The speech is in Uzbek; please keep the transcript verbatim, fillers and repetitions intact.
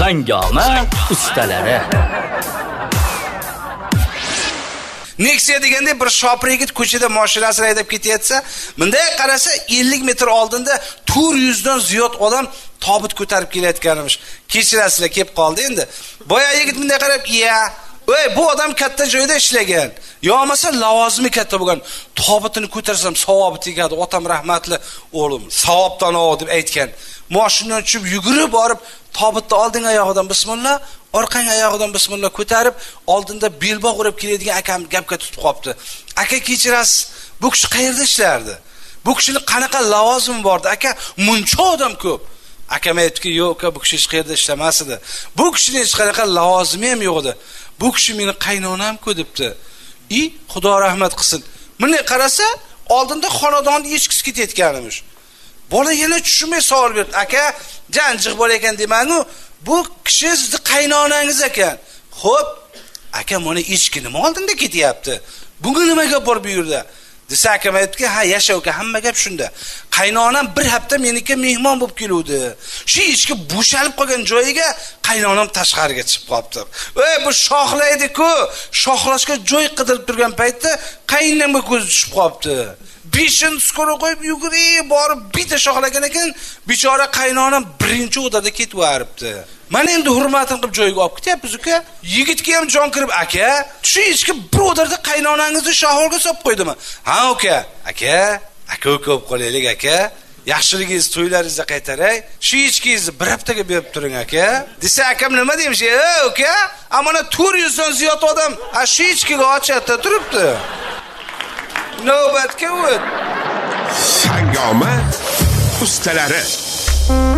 Hangoma ustalari. Nexia deganda bir shopir yigit ko'chada mashinasini haydab ketayotsa, bunday qarasa ellik metr oldinda to'rt yuz dan ziyod odam tobut ko'tarib kelayotganimiz. Kechirasizlar, kelib qoldi endi. Boya yigit bunday qarab, "Ya, Ey, bu odam katta joyda ishlagan. Yo'masa lavozimi katta bo'lgan. Tobutini ko'tarsam savobi tegadi. Otam rahmatli o'g'lim, savobdan ol" deb aytgan. Mashinadan tushib yugurib borib, tobutni oldin oyog'idan bismillah, orqang oyog'idan bismillah ko'tarib, oldinda belbog' urib keladigan akam gapga tutib qopti. Aka kechirasiz, bu kishi qayerda ishlardi? Bu kishining qanaqa lavozimi bordi? Aka, muncha odam ko'p. Akam aytdiki, "Yo'q, bu kishi hech qayerda ishlamas edi. Bu kishining hech qanaqa lavozimi ham yo'q edi. Bu kishi meni qaynonam-ku" debdi. "I, Xudo rahmat qilsin." Bunday qarasa, oldinda xonadonni echkisi ketayotganimiz. Bola yana tushunmay savol berdi. "Aka, janjiq bo'lar ekan demang-u, bu kishi sizning qaynonangiz ekan." "Xo'p, aka, mana echki nima oldinda ketyapti? Bunga nimaga bor bu yerda?" Desa akam aytdiki, "Ha, yasha uka, hamma gap shunda. Qaynonam bir hafta meniki mehmon bo'lib keluvdi. Shu echki bo'shalib qolgan joyiga qaynonam tashqariga chiqib qopti. Ey, bu shoxlaydi-ku, shoxlashga joy qidirib turgan paytda qaynonamga ko'zi tushib qopti. Beshin skoro qo'yib yugurib borib bitta shoxlagan ekan, bechora qaynonam birinchi o'rtada ketib yoribdi. Mana endi hurmatini qilib joyiga olib ketyapmiz uka. Yigitga ham jon kirib, "Aka, shu echki bir o'rtada qaynonangizni shoxolga solib qo'ydimi?" "Ha, uka. Aka, aka ko'p qolaylik aka. Yaxshiligingiz to'ylaringizga qaytaray. Shu echkingizni bir haftaga berib turing aka." Desa akam nima deymish? "Ey, uka, amana to'rt yuz dan ziyod odam a shu echkiga ochatda turibdi." Navbatga o't. Hangoma ustalari.